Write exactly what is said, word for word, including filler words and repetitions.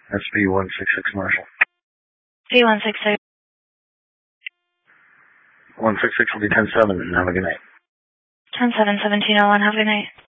That's B one six six Marshall. B one six six. one six six will be ten seven. Have a good night. ten seven, seventeen oh one. Have a good night.